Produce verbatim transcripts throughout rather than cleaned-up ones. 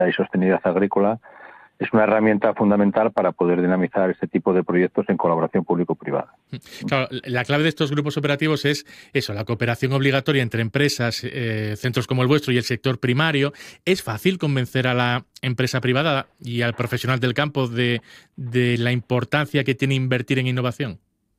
y sostenibilidad agrícola, es una herramienta fundamental para poder dinamizar este tipo de proyectos en colaboración público-privada. Claro, la clave de estos grupos operativos es eso, la cooperación obligatoria entre empresas, eh, centros como el vuestro y el sector primario. ¿Es fácil convencer a la empresa privada y al profesional del campo de, de la importancia que tiene invertir en innovación?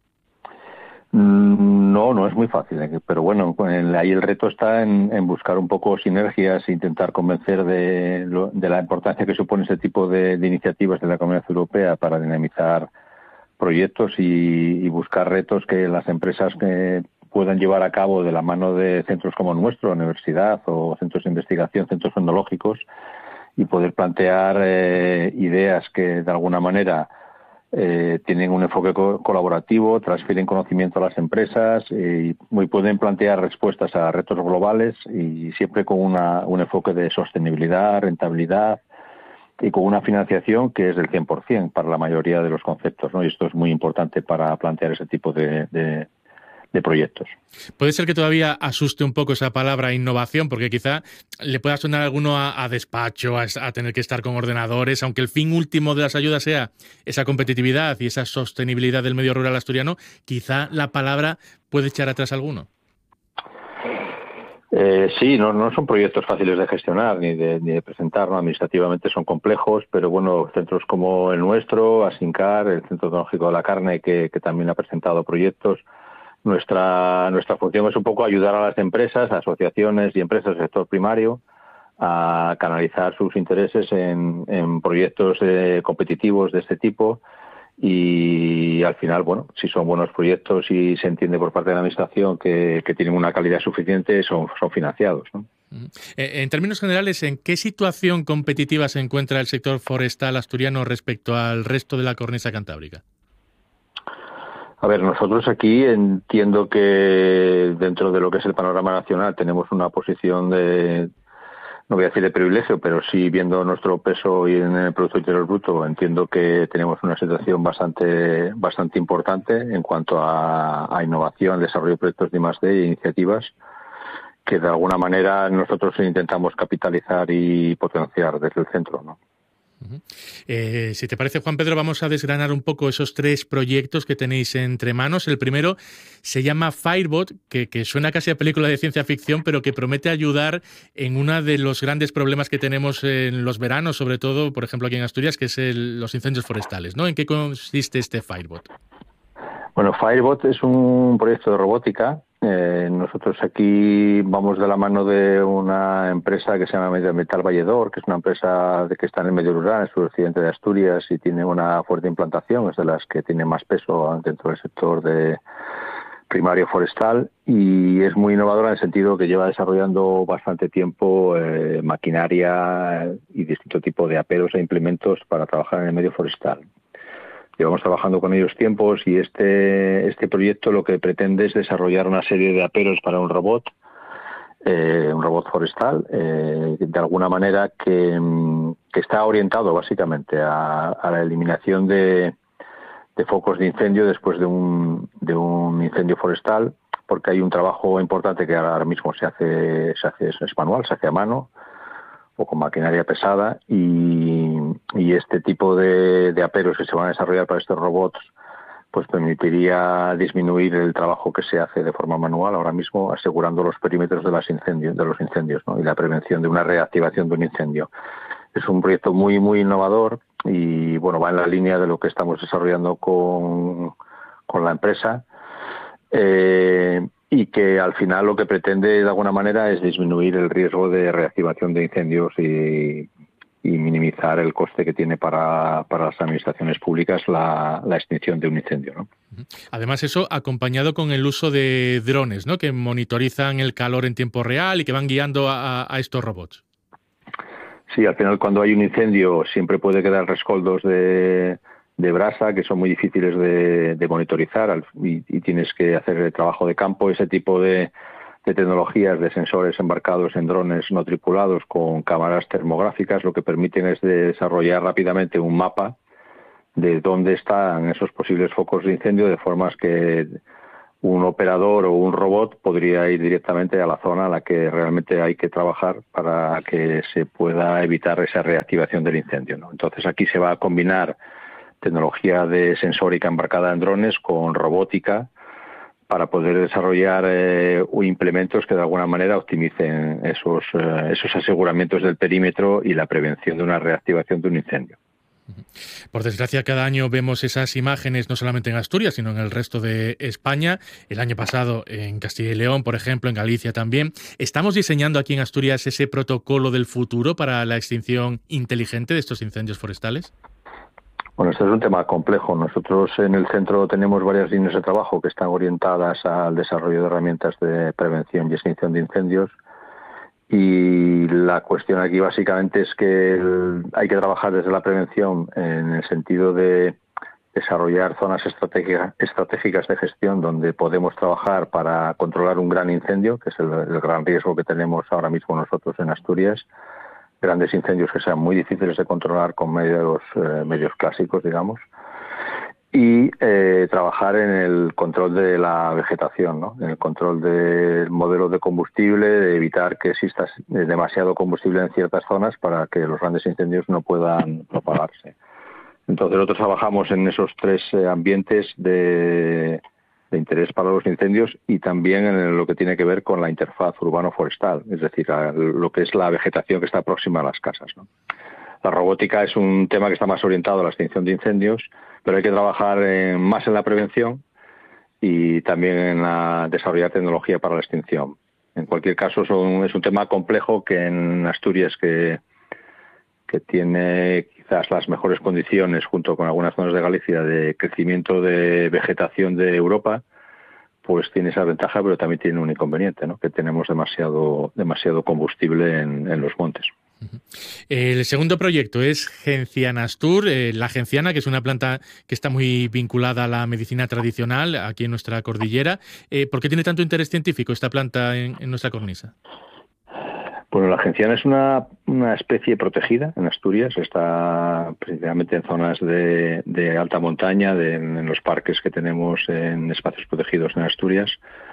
No, no es muy fácil, pero bueno, ahí el reto está en, en buscar un poco sinergias e intentar convencer de, de la importancia que supone este tipo de, de iniciativas de la Comunidad Europea para dinamizar proyectos y, y buscar retos que las empresas que puedan llevar a cabo de la mano de centros como el nuestro, universidad o centros de investigación, centros tecnológicos, y poder plantear eh, ideas que de alguna manera Eh, tienen un enfoque co- colaborativo, transfieren conocimiento a las empresas eh, y pueden plantear respuestas a retos globales y siempre con una, un enfoque de sostenibilidad, rentabilidad y con una financiación que es del cien por ciento para la mayoría de los conceptos, ¿no? Y esto es muy importante para plantear ese tipo de, de, de proyectos. Puede ser que todavía asuste un poco esa palabra innovación, porque quizá le pueda sonar a alguno a, a despacho, a, a tener que estar con ordenadores, aunque el fin último de las ayudas sea esa competitividad y esa sostenibilidad del medio rural asturiano, quizá la palabra puede echar atrás a alguno. Eh, sí, no, no son proyectos fáciles de gestionar ni de, ni de presentar, ¿no? Administrativamente son complejos, pero bueno, centros como el nuestro, Asincar, el Centro Tecnológico de la Carne, que, que también ha presentado proyectos, nuestra nuestra función es un poco ayudar a las empresas, asociaciones y empresas del sector primario a canalizar sus intereses en, en proyectos eh, competitivos de este tipo. Y al final, bueno, si son buenos proyectos y se entiende por parte de la administración que, que tienen una calidad suficiente, son, son financiados, ¿no? En términos generales, ¿en qué situación competitiva se encuentra el sector forestal asturiano respecto al resto de la cornisa cantábrica? A ver, nosotros aquí entiendo que dentro de lo que es el panorama nacional tenemos una posición de, no voy a decir de privilegio, pero sí viendo nuestro peso y en el Producto Interior Bruto, entiendo que tenemos una situación bastante bastante importante en cuanto a, a innovación, desarrollo de proyectos de I más D e iniciativas que de alguna manera nosotros intentamos capitalizar y potenciar desde el centro, ¿no? Uh-huh. Eh, si te parece, Juan Pedro, vamos a desgranar un poco esos tres proyectos que tenéis entre manos. El primero se llama Firebot, que, que suena casi a película de ciencia ficción, pero que promete ayudar en uno de los grandes problemas que tenemos en los veranos, sobre todo, por ejemplo, aquí en Asturias, que es el, los incendios forestales, ¿no? ¿En qué consiste este Firebot? Bueno, Firebot es un proyecto de robótica. Eh, nosotros aquí vamos de la mano de una empresa que se llama Medioambiental Valledor, que es una empresa de que está en el medio rural, en el suroccidente de Asturias, y tiene una fuerte implantación, es de las que tiene más peso dentro del sector de primario forestal, y es muy innovadora en el sentido que lleva desarrollando bastante tiempo eh, maquinaria y distinto tipo de aperos e implementos para trabajar en el medio forestal. Llevamos trabajando con ellos tiempos y este este proyecto lo que pretende es desarrollar una serie de aperos para un robot, eh, un robot forestal, eh, de alguna manera que, que está orientado básicamente a, a la eliminación de, de focos de incendio después de un, de un incendio forestal, porque hay un trabajo importante que ahora mismo se hace, se hace es manual, se hace a mano o con maquinaria pesada, y, y este tipo de, de aperos que se van a desarrollar para estos robots pues permitiría disminuir el trabajo que se hace de forma manual ahora mismo, asegurando los perímetros de los incendios, de los incendios, ¿no? Y la prevención de una reactivación de un incendio. Es un proyecto muy muy innovador y bueno, va en la línea de lo que estamos desarrollando con, con la empresa. Eh, y que al final lo que pretende de alguna manera es disminuir el riesgo de reactivación de incendios y, y minimizar el coste que tiene para, para las administraciones públicas la, la extinción de un incendio, ¿no? Además, eso acompañado con el uso de drones, ¿no? Que monitorizan el calor en tiempo real y que van guiando a, a estos robots. Sí, al final cuando hay un incendio siempre puede quedar rescoldos de... de brasa que son muy difíciles de, de monitorizar y, y tienes que hacer el trabajo de campo. Ese tipo de, de tecnologías de sensores embarcados en drones no tripulados con cámaras termográficas lo que permiten es de desarrollar rápidamente un mapa de dónde están esos posibles focos de incendio, de formas que un operador o un robot podría ir directamente a la zona a la que realmente hay que trabajar para que se pueda evitar esa reactivación del incendio, ¿no? Entonces aquí se va a combinar tecnología de sensórica embarcada en drones con robótica para poder desarrollar eh, implementos que de alguna manera optimicen esos, eh, esos aseguramientos del perímetro y la prevención de una reactivación de un incendio. Por desgracia, cada año vemos esas imágenes no solamente en Asturias, sino en el resto de España. El año pasado en Castilla y León, por ejemplo, en Galicia también. ¿Estamos diseñando aquí en Asturias ese protocolo del futuro para la extinción inteligente de estos incendios forestales? Bueno, este es un tema complejo. Nosotros en el centro tenemos varias líneas de trabajo que están orientadas al desarrollo de herramientas de prevención y extinción de incendios. Y la cuestión aquí básicamente es que el, hay que trabajar desde la prevención en el sentido de desarrollar zonas estratégicas, estratégicas de gestión donde podemos trabajar para controlar un gran incendio, que es el, el gran riesgo que tenemos ahora mismo nosotros en Asturias. Grandes incendios que sean muy difíciles de controlar con medios, eh, medios clásicos, digamos. Y eh, trabajar en el control de la vegetación, ¿no? En el control del modelo de combustible, de evitar que exista demasiado combustible en ciertas zonas para que los grandes incendios no puedan propagarse. Entonces nosotros trabajamos en esos tres eh, ambientes de, de interés para los incendios y también en lo que tiene que ver con la interfaz urbano-forestal, es decir, a lo que es la vegetación que está próxima a las casas, ¿no? La robótica es un tema que está más orientado a la extinción de incendios, pero hay que trabajar en, más en la prevención y también en la, desarrollar tecnología para la extinción. En cualquier caso, son, es un tema complejo que en Asturias, que, que tiene quizás las mejores condiciones, junto con algunas zonas de Galicia, de crecimiento de vegetación de Europa, pues tiene esa ventaja, pero también tiene un inconveniente, ¿no? Que tenemos demasiado, demasiado combustible en, en los montes. El segundo proyecto es Gencianastur, eh, la genciana, que es una planta que está muy vinculada a la medicina tradicional aquí en nuestra cordillera. Eh, ¿Por qué tiene tanto interés científico esta planta en, en nuestra cornisa? Bueno, la genciana es una, una especie protegida en Asturias, está principalmente en zonas de, de alta montaña, de, en los parques que tenemos en espacios protegidos en Asturias.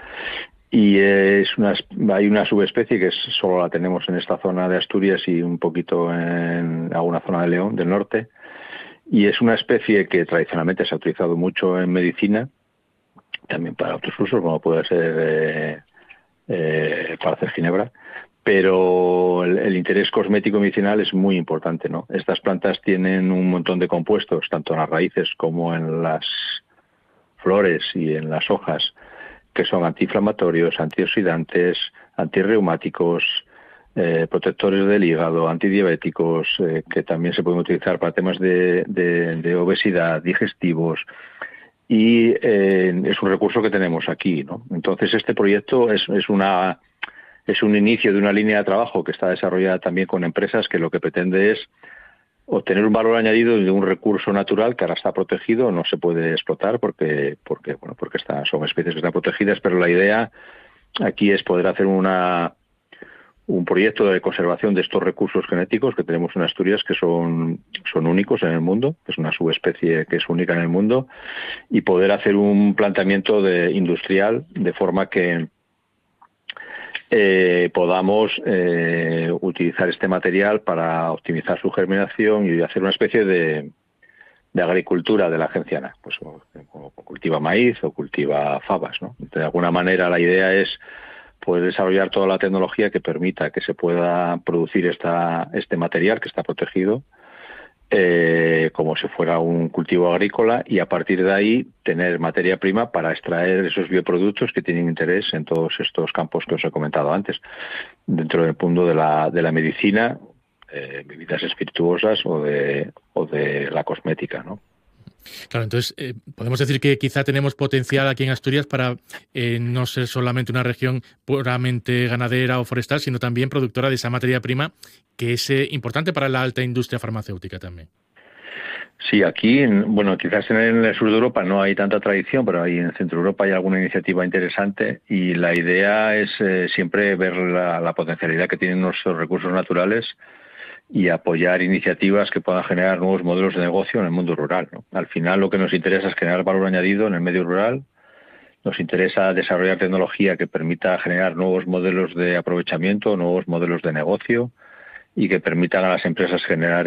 Y es una, hay una subespecie que es, solo la tenemos en esta zona de Asturias y un poquito en alguna zona de León, del norte. Y es una especie que tradicionalmente se ha utilizado mucho en medicina, también para otros usos, como puede ser eh, eh, para hacer ginebra. Pero el, el interés cosmético medicinal es muy importante, ¿no? Estas plantas tienen un montón de compuestos, tanto en las raíces como en las flores y en las hojas, que son antiinflamatorios, antioxidantes, antirreumáticos, eh, protectores del hígado, antidiabéticos, eh, que también se pueden utilizar para temas de, de, de obesidad, digestivos, y eh, es un recurso que tenemos aquí, ¿no? Entonces este proyecto es, es una es un inicio de una línea de trabajo que está desarrollada también con empresas que lo que pretende es obtener un valor añadido de un recurso natural que ahora está protegido, no se puede explotar porque porque bueno porque está, son especies que están protegidas, pero la idea aquí es poder hacer una un proyecto de conservación de estos recursos genéticos que tenemos en Asturias, que son son únicos en el mundo, que es una subespecie que es única en el mundo, y poder hacer un planteamiento de industrial de forma que Eh, podamos eh, utilizar este material para optimizar su germinación y hacer una especie de, de agricultura de la genciana, pues o, o cultiva maíz o cultiva fabas, ¿no? De alguna manera la idea es poder desarrollar toda la tecnología que permita que se pueda producir esta, este material que está protegido Eh, como si fuera un cultivo agrícola, y a partir de ahí tener materia prima para extraer esos bioproductos que tienen interés en todos estos campos que os he comentado antes, dentro del mundo de la, de la medicina, eh, bebidas espirituosas o de, o de la cosmética, ¿no? Claro, entonces eh, podemos decir que quizá tenemos potencial aquí en Asturias para eh, no ser solamente una región puramente ganadera o forestal, sino también productora de esa materia prima que es eh, importante para la alta industria farmacéutica también. Sí, aquí, bueno, quizás en el sur de Europa no hay tanta tradición, pero ahí en Centro Europa hay alguna iniciativa interesante y la idea es eh, siempre ver la, la potencialidad que tienen nuestros recursos naturales y apoyar iniciativas que puedan generar nuevos modelos de negocio en el mundo rural, ¿no? Al final lo que nos interesa es generar valor añadido en el medio rural Nos interesa desarrollar tecnología que permita generar nuevos modelos de aprovechamiento, nuevos modelos de negocio y que permitan a las empresas generar